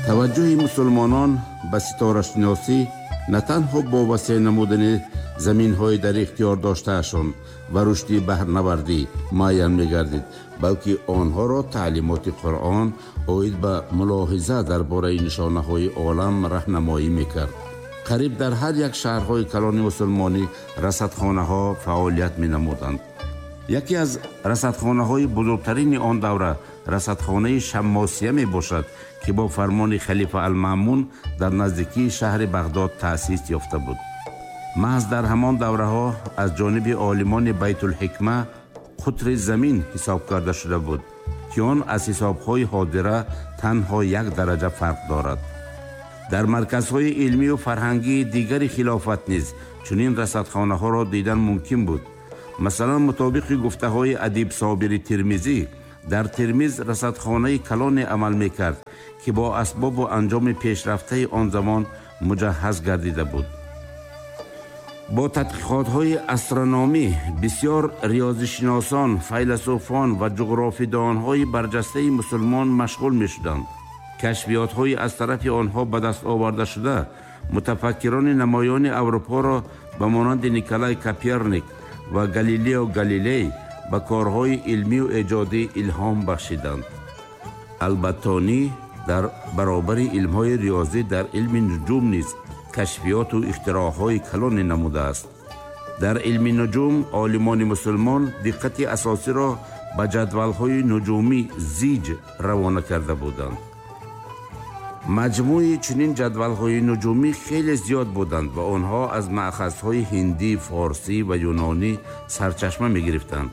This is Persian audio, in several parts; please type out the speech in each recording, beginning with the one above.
توجه مسلمانان به ستاره‌شناسی نه تنها با وسیع نمودن زمین‌های در اختیار داشتهشان و رشد بهره‌نوردی معین می‌گردید، بلکه آنها را تعلیمات قرآن عاید به ملاحظه درباره نشانه‌های عالم راهنمایی می‌کرد. قریب در هر یک شهرهای کلان مسلمانی رصدخانه‌ها فعالیت می‌نمودند. یکی از رصدخانه‌های بزرگترین آن دوره رصدخانه شماسیه میباشد که با فرمان خلیفه المأمون در نزدیکی شهر بغداد تأسیس یافته بود. محض در همان دوره ها از جانب عالمان بیت الحکمه قطر زمین حساب کرده شده بود که آن از حساب‌های حاضره تنها 1 درجه فرق دارد. در مرکزهای علمی و فرهنگی دیگر خلافت نیز چنین رصدخانه ها را دیدن ممکن بود. مثلا مطابق گفته های ادیب صابری ترمذی در ترمذ رصدخانه کلان عمل میکرد که با اسباب و انجام پیشرفته آن زمان مجهز گردیده بود. با تحقیقات های استرونومی بسیار ریاضیشناسان، فیلسوفان و جغرافیدان های برجسته مسلمان مشغول می شدند. کشفیات های از طرف آنها به دست آورده شده متفکران نمایان اروپا را به مانند نیکولای کوپرنیک و گالیلیو گالیلی به کارهای علمی و ایجادی الهام بخشیدند. البتانی در برابر علمهای ریاضی در علم نجوم نیز کشفیات و اختراعهای کلان نموده است. در علم نجوم عالمان مسلمان دقت اساسی را به جدولهای نجومی زیج روانه کرده بودند. مجموعه چنین جدولهای نجومی خیلی زیاد بودند و آنها از مأخذهای هندی، فارسی و یونانی سرچشمه می گرفتند.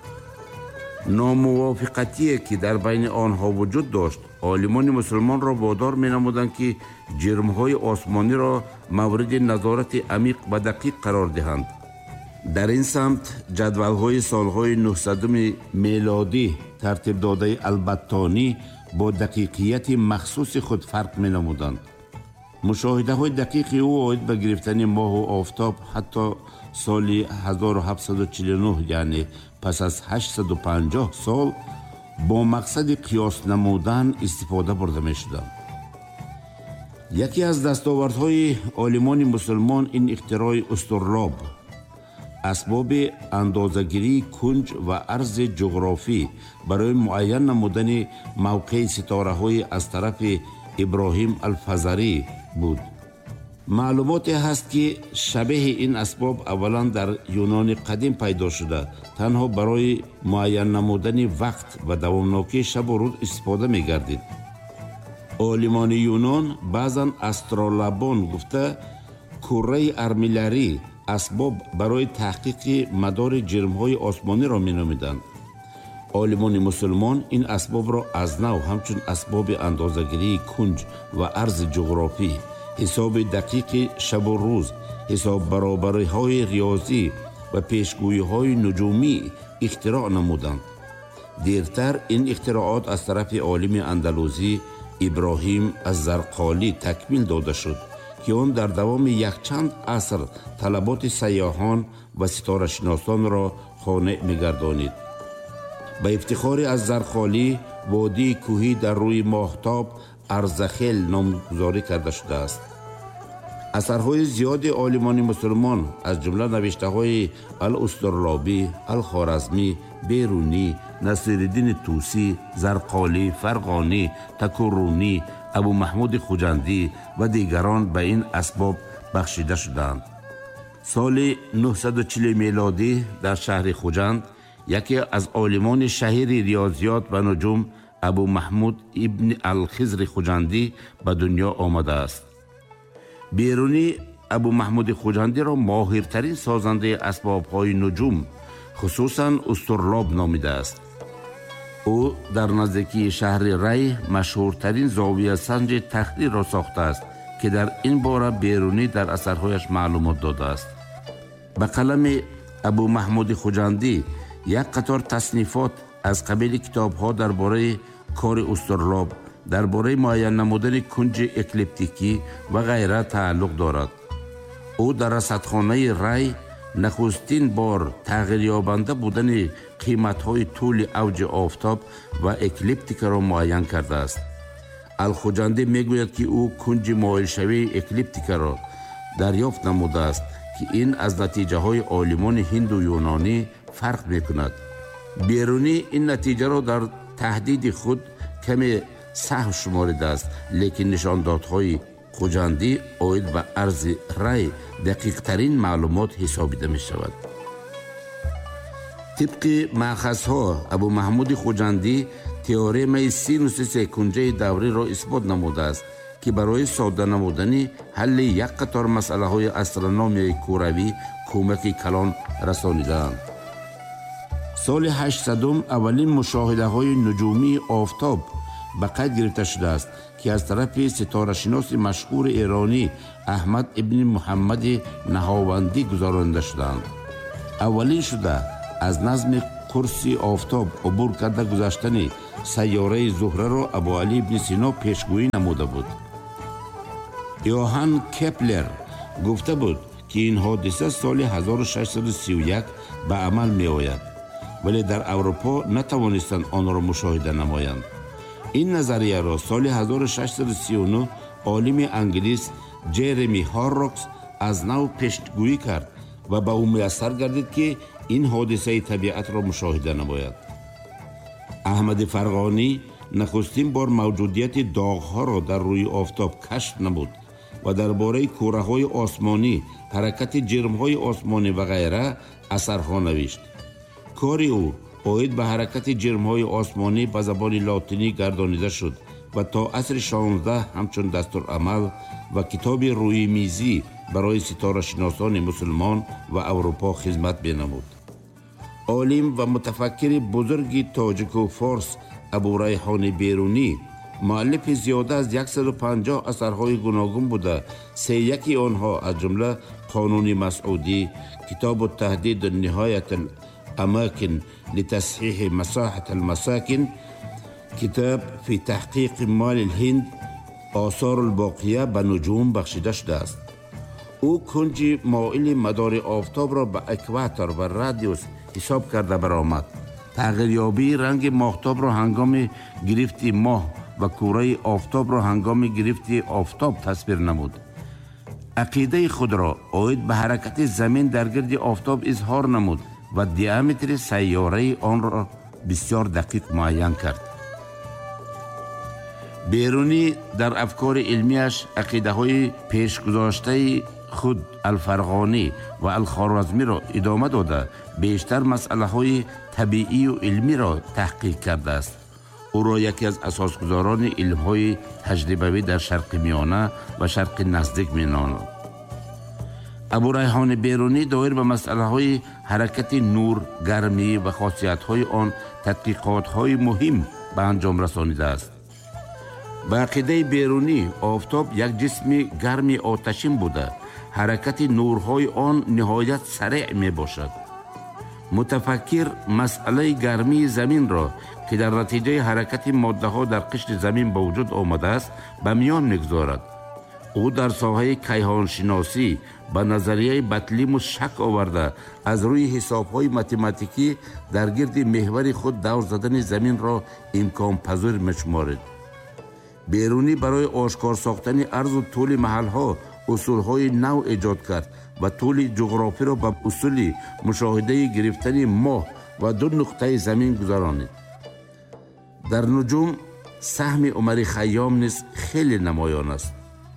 ناموافقتی که در بین آنها وجود داشت عالمان مسلمان را وادار می نمودند که جرمهای آسمانی را مورد نظارت عمیق و دقیق قرار دهند. در این سمت جدولهای سالهای 900 میلادی ترتیب داده البتانی با دقیقیت مخصوص خود فرق می نمودند. مشاهده های دقیق او عاید به گرفتن ماه و آفتاب حتی سال 1749 یعنی پس از 850 سال با مقصد قیاس نمودن استفاده برده می شدند. یکی از دستاوردهای عالمان مسلمان این اختراع استرلاب، اسباب اندازه‌گیری کنج و عرض جغرافی برای معین نمودن موقع ستاره‌های از طرف ابراهیم الفزاری بود. معلوماتی هست که شبیه این اسباب اولا در یونان قدیم پیدا شده، تنها برای معین نمودن وقت و دوامناکی شب و روز استفاده می گردید. عالمان یونان بعضا استرولابون گفته کره ارمیلری اسباب برای تحقیق مدار جرم‌های آسمانی را می‌نامیدند. عالمان مسلمان این اسباب را از نو همچون اسباب اندازه‌گیری کنج و عرض جغرافی، حساب دقیق شب و روز، حساب برابری‌های ریاضی و پیشگویی‌های نجومی اختراع نمودند. دیرتر این اختراعات از طرف عالم اندلوسی ابراهیم الزرقالی تکمیل داده شد که آن در دوام یک چند عصر طلبات سیاحان و ستاره شناسان را خانع می‌گردانید. به افتخار از زرقالی وادی کوهی در روی ماهتاب ارزخیل نامگذاری کرده شده است. اثرهای زیاد عالمان مسلمان از جمله نوشته‌های الاسترلابی، الخوارزمی، بیرونی، نصیرالدین طوسی، زرقالی، فرغانی، تکرونی، ابو محمود خوجندی و دیگران به این اسباب بخشیده شدند. سال 940 میلادی در شهر خوجند یکی از عالمان شهیر ریاضیات و نجوم ابو محمود ابن الخضر خوجندی به دنیا آمده است. بیرونی ابو محمود خوجندی را ماهرترین سازنده اسباب‌های نجوم خصوصاً استرلاب نامیده است. او در نزدیکی شهر ری مشهورترین زاویه سنج تختی را ساخته است که در این باره بیرونی در اثرهایش معلومات داده است. به قلم ابو محمود خوجندی یک قطار تصنیفات از قبیل کتاب‌ها درباره کار استرلاب، درباره معین نمودن کنج اکلیپتیکی و غیره تعلق دارد. او در رصدخانه ری نخستین بار تغییر یابنده بودن قیمت‌های طول اوج آفتاب و اکلیپتیک را معین کرده است. алхуҷандӣ мегӯяд, ки ӯ кунҷи моилшавии эклиптикаро дарёфт намудааст, ки ин аз натиҷаҳои олимони ҳинду юнонӣ фарқ мекунад. берунӣ ин натиҷаро дар таҳдиди худ каме саҳв шуморидааст, лекин нишондодҳои хуҷандӣ оид ба арзи рай дақиқтарин маълумот ҳисобида мешавад. тибқи маъхазҳо абу маҳмуди хуҷандӣ теоремаи синуси секунҷаи давриро исбот намудааст, ки барои содда намудани ҳалли як қатор масъалаҳои астрономияи куравӣ кӯмаки калон расонидаанд. соли 800 аввалин мушоҳидаҳои нуҷумии офтоб ба қайд гирифта шудааст, ки аз тарафи ситорашиноси машҳури эронӣ аҳмад ибни муҳаммади наҳовандӣ гузаронида шуданд. аввалин шуда аз назми қурси офтоб убур карда гузаштани сайёраи зуҳраро абу алӣ ибни сино пешгӯӣ намуда буд. йоҳан кеплер гуфта буд, ки ин ҳодиса соли 1631 ба амал меояд, вале дар аврупо натавонистанд онро мушоҳида намоянд. ин назарияро соли 1639 олими англис ҷереми ҳоррокс аз нав пешгӯӣ кард ва ба ӯ муяссар гардид, ки ин ҳодисаи табиатро мушоҳида намояд. аҳмади фарғонӣ нахустин бор мавҷудияти доғҳоро дар рӯи офтоб кашф намуд ва дар бораи кураҳои осмонӣ, ҳаракати ҷирмҳои осмонӣ ва ғайра асарҳо навишт. кори ӯ оид ба ҳаракати ҷирмҳои осмонӣ ба забони лотинӣ гардонида шуд ва то асри 16 ҳамчун дастурамал ва китоби рӯйимизӣ барои ситорашиносони мусулмон ва аврупо хизмат менамуд. олим ва мутафаккири бузурги тоҷику форс абу райҳони берунӣ муаллифи зиёда аз 150 асарҳои гуногун буда, сеяки онҳо аз ҷумла қонуни масъудӣ, китобу таҳдид ниҳоятал амакин литасҳиҳи масоҳатал масакин, китоб фи таҳқиқи молил ҳинд, осорул боқия ба нуҷум бахшида шудааст. ӯ кунҷи моили мадори офтобро ба экватор ва радиус ҳисоб карда баромад. тағйирёбии ранги моҳтобро ҳангоми гирифти моҳ ва кураи офтобро ҳангоми гирифти офтоб тасвир намуд. ақидаи худро оид ба ҳаракати замин дар гирди офтоб изҳор намуд ва диаметри сайёраи онро бисёр дақиқ муайян кард. берунӣ дар афкори илмияш ақидаҳои пешгузоштаи худ алфарғонӣ ва алхорвазмиро идома дода, бештар масъалаҳои табиию илмиро таҳқиқ кардааст. ӯро яке аз асосгузорони илмҳои таҷрибавӣ дар шарқи миёна ва шарқи наздик меномад. абу райҳони берунӣ доир ба масъалаҳои ҳаракати нур, гармӣ ва хосиятҳои он тадқиқотҳои муҳим ба анҷом расонидааст. ба ақидаи берунӣ офтоб як ҷисми гарми оташин буда, ҳаракати нурҳои он ниҳоят сареъ мебошад. мутафаккир масъалаи гармии заминро, ки дар натиҷаи ҳаракати моддаҳо дар қишти замин ба вуҷуд омадааст, ба миён мегузорад. ӯ дар соҳаи кайҳоншиносӣ ба назарияи батлимус шак оварда, аз рӯи ҳисобҳои математикӣ дар гирди меҳвари худ давр задани заминро имконпазир мешуморид. берунӣ барои ошкор сохтани арзу тӯли маҳалҳо усулҳои нав эҷод кард ва тӯли ҷуғрофиро ба усули мушоҳидаи гирифтани моҳ ва ду нуқтаи замин гузаронид. дар нуҷум саҳми умари хайём низ хеле намоён аст.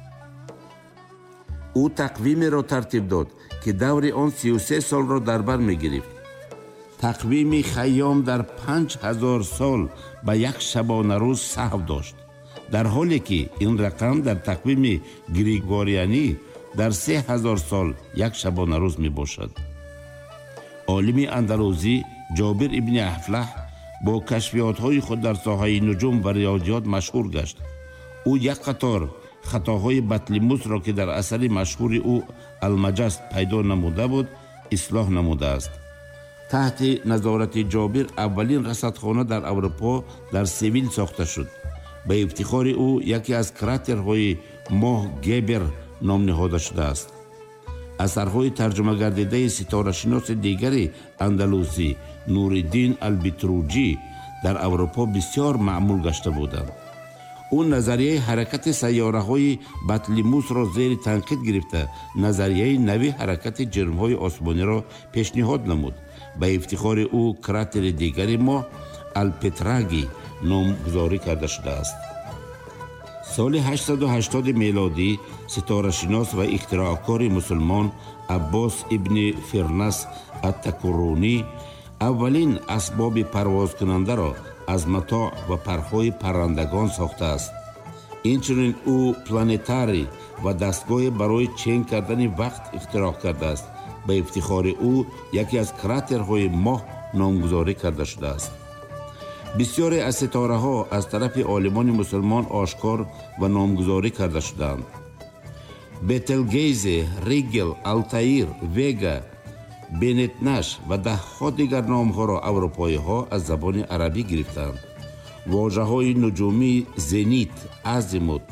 ӯ тақвимеро тартиб дод, ки даври он 33 солро дар бар мегирифт. тақвими хайём дар 5000 сол ба як шабонарӯз саҳв дошт, дар ҳоле ки ин рақам дар тақвими григорианӣ дар 3000 сол як шабонарӯз мебошад. олими андалузӣ ҷобир ибни афлаҳ бо кашфиётҳои худ дар соҳаи нуҷум ва риёзиёт машҳур гашт. ӯ як қатор хатоҳои батлимусро, ки дар асари машҳури ӯ алмаҷаст пайдо намуда буд, ислоҳ намудааст. таҳти назорати ҷобир аввалин расадхона дар аврупо дар севил сохта шуд. ба ифтихори ӯ яке аз кратерҳои моҳ гебер ном ниҳода шудааст. асарҳои тарҷумагардидаи ситорашиноси дигари андалусӣ Нуриддин албитруҷӣ дар аврупо бисёр маъмул гашта буданд. ӯ назарияи ҳаракати сайёраҳои батлимусро зери танқид гирифта, назарияи нави ҳаракати ҷирмҳои осмониро пешниҳод намуд. ба ифтихори ӯ кратери дигари моҳ Алпетраги номгузорӣ карда шудааст. соли 880 мелодӣ ситорашинос ва ихтироъкори мусулмон Аббос ибни Фирнас ат-Такурунӣ аввалин асбоби парвозкунандаро аз матоъ ва парҳои паррандагон сохтааст. инчунин ӯ планетарий ва дастгоҳе барои чен кардани вақт ихтироъ кардааст. ба ифтихори ӯ яке аз кратерҳои моҳ номгузорӣ карда шудааст. бисёре аз ситораҳо аз тарафи олимони мусулмон ошкор ва номгузорӣ карда шуданд. Бетелгейзе, Ригел, Алтаир, Вега, Бенетнаш ва даҳҳо дигар номҳоро аврупоиҳо аз забони арабӣ гирифтанд. воҷаҳои нуҷумии зенит, азимут,